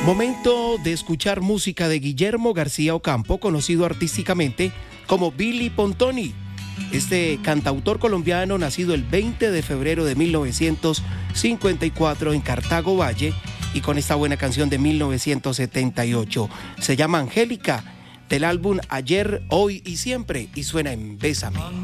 Momento de escuchar música de Guillermo García Ocampo, conocido artísticamente como Billy Pontoni. Este cantautor colombiano, nacido el 20 de febrero de 1954 en Cartago Valle, y con esta buena canción de 1978. Se llama Angélica, del álbum Ayer, Hoy y Siempre, y suena en Bésame.